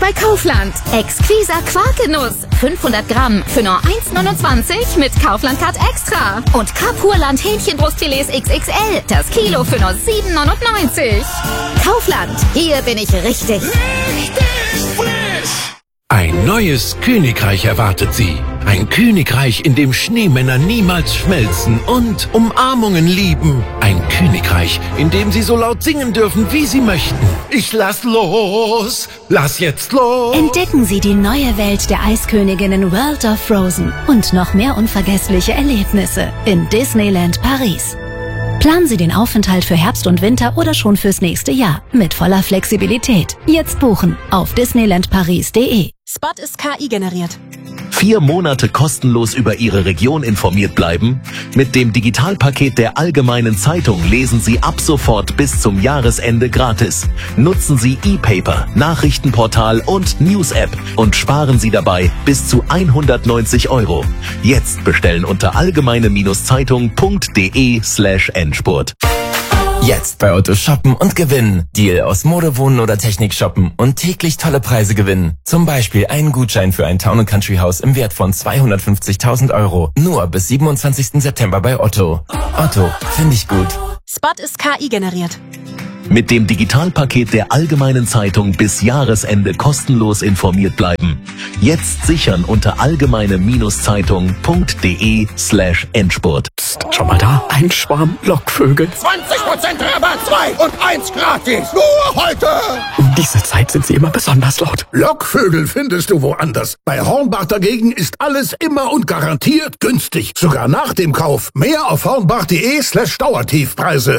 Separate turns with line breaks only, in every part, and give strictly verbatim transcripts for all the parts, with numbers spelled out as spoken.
bei Kaufland. Exquiser Quarkgenuss. fünfhundert Gramm für nur eins neunundzwanzig mit Kaufland Card Extra. Und Kapurland Hähnchenbrustfilets X X L. Das Kilo für nur sieben neunundneunzig. Kaufland. Hier bin ich richtig.
Richtig frisch.
Ein neues Königreich erwartet Sie. Ein Königreich, in dem Schneemänner niemals schmelzen und Umarmungen lieben. Ein Königreich, in dem Sie so laut singen dürfen, wie Sie möchten. Ich lass los, lass jetzt los.
Entdecken Sie die neue Welt der Eisköniginnen World of Frozen und noch mehr unvergessliche Erlebnisse in Disneyland Paris. Planen Sie den Aufenthalt für Herbst und Winter oder schon fürs nächste Jahr mit voller Flexibilität. Jetzt buchen auf disneyland paris punkt de.
Spot ist K I generiert.
Vier Monate kostenlos über Ihre Region informiert bleiben? Mit dem Digitalpaket der Allgemeinen Zeitung lesen Sie ab sofort bis zum Jahresende gratis. Nutzen Sie E-Paper, Nachrichtenportal und News-App und sparen Sie dabei bis zu hundertneunzig Euro. Jetzt bestellen unter allgemeine-zeitung punkt de slash Endspurt.
Jetzt bei Otto shoppen und gewinnen. Deal aus Mode, Wohnen oder Technik shoppen und täglich tolle Preise gewinnen. Zum Beispiel einen Gutschein für ein Town and Country Haus im Wert von zweihundertfünfzigtausend Euro. Nur bis siebenundzwanzigsten September bei Otto. Otto, finde ich gut.
Spot ist K I generiert.
Mit dem Digitalpaket der Allgemeinen Zeitung bis Jahresende kostenlos informiert bleiben. Jetzt sichern unter allgemeine-zeitung punkt de slash Endspurt.
Psst, schau mal da, ein Schwarm Lockvögel.
zwanzig Prozent Rabatt, zwei und eins gratis. Nur heute.
Um diese Zeit sind sie immer besonders laut.
Lockvögel findest du woanders. Bei Hornbach dagegen ist alles immer und garantiert günstig. Sogar nach dem Kauf. Mehr auf hornbach.de slash Dauertiefpreise.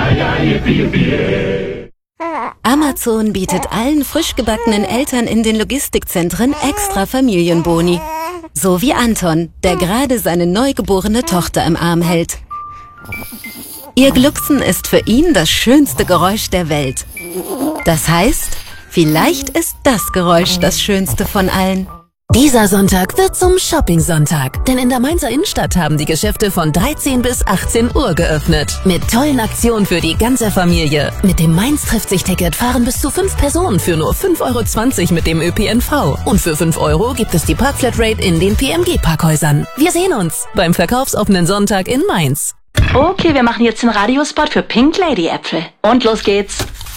Amazon bietet allen frisch gebackenen Eltern in den Logistikzentren extra Familienboni. So wie Anton, der gerade seine neugeborene Tochter im Arm hält. Ihr Glucksen ist für ihn das schönste Geräusch der Welt. Das heißt, vielleicht ist das Geräusch das schönste von allen. Dieser Sonntag wird zum Shopping-Sonntag, denn in der Mainzer Innenstadt haben die Geschäfte von dreizehn bis achtzehn Uhr geöffnet. Mit tollen Aktionen für die ganze Familie. Mit dem Mainz trifft sich Ticket fahren bis zu fünf Personen für nur fünf Euro zwanzig mit dem Ö P N V. Und für fünf Euro gibt es die Parkflatrate in den P M G-Parkhäusern. Wir sehen uns beim verkaufsoffenen Sonntag in Mainz.
Okay, wir machen jetzt den Radiospot für Pink Lady Äpfel. Und los geht's.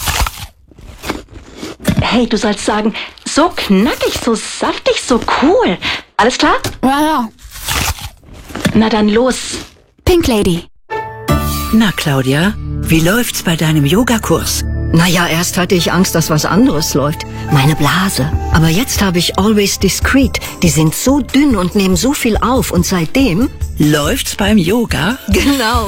Hey, du sollst sagen, so knackig, so saftig, so cool. Alles klar?
Ja, ja.
Na dann los.
Pink Lady.
Na, Claudia, wie läuft's bei deinem Yogakurs?
Naja, erst hatte ich Angst, dass was anderes läuft. Meine Blase. Aber jetzt habe ich Always Discreet. Die sind so dünn und nehmen so viel auf. Und seitdem...
Läuft's beim Yoga?
Genau.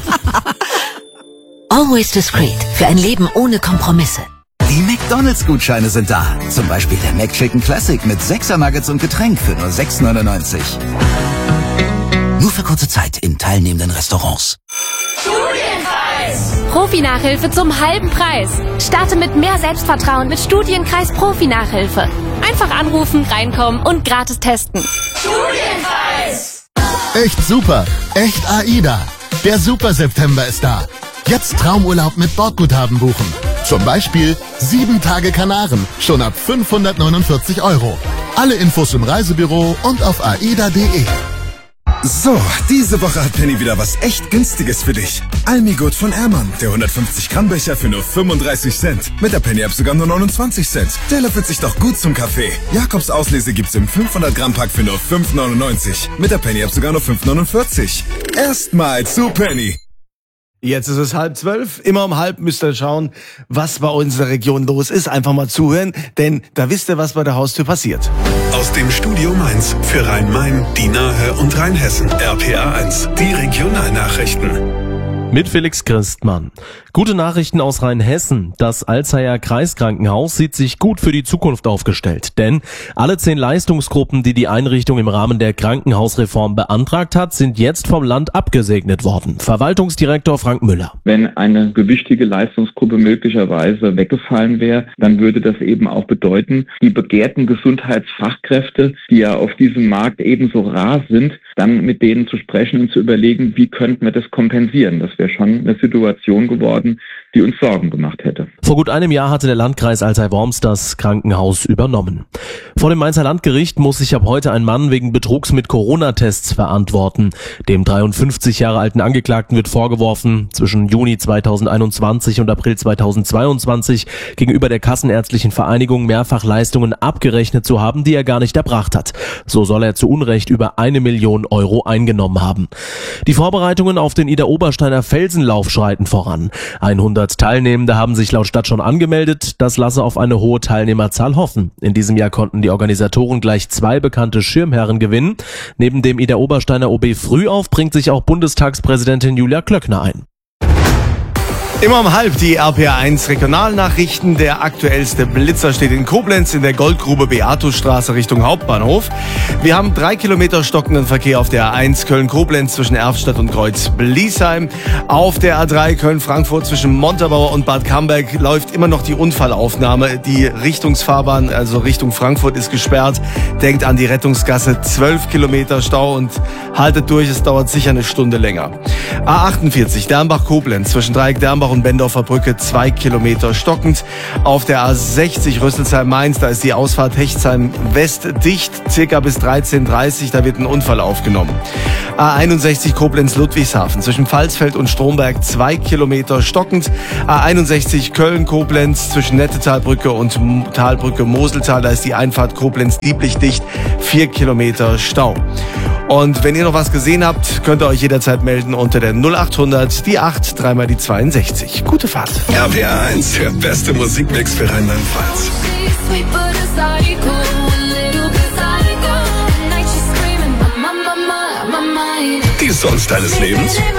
Always Discreet. Für ein Leben ohne Kompromisse.
Die McDonalds-Gutscheine sind da. Zum Beispiel der McChicken Classic mit sechser Nuggets und Getränk für nur sechs neunundneunzig. Nur für kurze Zeit in teilnehmenden Restaurants.
Studienkreis! Profi-Nachhilfe zum halben Preis. Starte mit mehr Selbstvertrauen mit Studienkreis Profi-Nachhilfe. Einfach anrufen, reinkommen und gratis testen.
Studienkreis! Echt super. Echt AIDA. Der Super September ist da. Jetzt Traumurlaub mit Bordguthaben buchen. Zum Beispiel sieben Tage Kanaren, schon ab fünfhundertneunundvierzig Euro. Alle Infos im Reisebüro und auf aida punkt de.
So, diese Woche hat Penny wieder was echt Günstiges für dich. Almigurt von Ehrmann, der hundertfünfzig Gramm Becher für nur fünfunddreißig Cent. Mit der Penny App sogar nur neunundzwanzig Cent. Der löffelt sich doch gut zum Kaffee. Jakobs Auslese gibt's im fünfhundert Gramm Pack für nur fünf neunundneunzig. Mit der Penny App sogar nur fünf neunundvierzig. Erstmal zu Penny.
Jetzt ist es halb zwölf. Immer um halb müsst ihr schauen, was bei unserer Region los ist. Einfach mal zuhören, denn da wisst ihr, was bei der Haustür passiert.
Aus dem Studio Mainz für Rhein-Main, die Nahe und Rheinhessen. R P A eins, die Regionalnachrichten.
Mit Felix Christmann. Gute Nachrichten aus Rheinhessen. Das Alzeyer Kreiskrankenhaus sieht sich gut für die Zukunft aufgestellt. Denn alle zehn Leistungsgruppen, die die Einrichtung im Rahmen der Krankenhausreform beantragt hat, sind jetzt vom Land abgesegnet worden. Verwaltungsdirektor Frank Müller.
Wenn eine gewichtige Leistungsgruppe möglicherweise weggefallen wäre, dann würde das eben auch bedeuten, die begehrten Gesundheitsfachkräfte, die ja auf diesem Markt ebenso rar sind, dann mit denen zu sprechen und zu überlegen, wie könnten wir das kompensieren. Das wäre schon eine Situation geworden, die uns Sorgen gemacht hätte.
Vor gut einem Jahr hatte der Landkreis Alzey-Worms das Krankenhaus übernommen. Vor dem Mainzer Landgericht muss sich ab heute ein Mann wegen Betrugs mit Corona-Tests verantworten. Dem dreiundfünfzig Jahre alten Angeklagten wird vorgeworfen, zwischen Juni zweitausendeinundzwanzig und April zweitausendzweiundzwanzig gegenüber der Kassenärztlichen Vereinigung mehrfach Leistungen abgerechnet zu haben, die er gar nicht erbracht hat. So soll er zu Unrecht über eine Million Euro eingenommen haben. Die Vorbereitungen auf den Idar-Obersteiner Felsenlauf schreiten voran. hundert Teilnehmende haben sich laut Stadt schon angemeldet. Das lasse auf eine hohe Teilnehmerzahl hoffen. In diesem Jahr konnten die Organisatoren gleich zwei bekannte Schirmherren gewinnen. Neben dem Idar-Obersteiner O B Frühauf bringt sich auch Bundestagspräsidentin Julia Klöckner ein.
Immer um halb die R P R eins Regionalnachrichten. Der aktuellste Blitzer steht in Koblenz in der Goldgrube Beatusstraße Richtung Hauptbahnhof. Wir haben drei Kilometer stockenden Verkehr auf der R eins Köln-Koblenz zwischen Erftstadt und Kreuz-Bliesheim. Auf der A drei Köln-Frankfurt zwischen Montabaur und Bad Camberg läuft immer noch die Unfallaufnahme. Die Richtungsfahrbahn, also Richtung Frankfurt, ist gesperrt. Denkt an die Rettungsgasse, zwölf Kilometer Stau und haltet durch, es dauert sicher eine Stunde länger. A achtundvierzig Dernbach-Koblenz zwischen Dreieck Dernbach und Bendorfer Brücke zwei Kilometer stockend. Auf der A sechzig Rüsselsheim-Mainz, da ist die Ausfahrt Hechtsheim West dicht, circa bis dreizehn Uhr dreißig, da wird ein Unfall aufgenommen. A einundsechzig Koblenz-Ludwigshafen zwischen Pfalzfeld und Stromberg zwei Kilometer stockend. A einundsechzig Köln-Koblenz zwischen Nettetalbrücke und Talbrücke Moseltal, da ist die Einfahrt Koblenz-Dieblich dicht, vier Kilometer Stau. Und wenn ihr noch was gesehen habt, könnt ihr euch jederzeit melden unter der null achthundert, die acht, dreimal die zweiundsechzig. Gute Fahrt.
R P R eins, der beste Musikmix für Rheinland-Pfalz. Die Songs deines Lebens?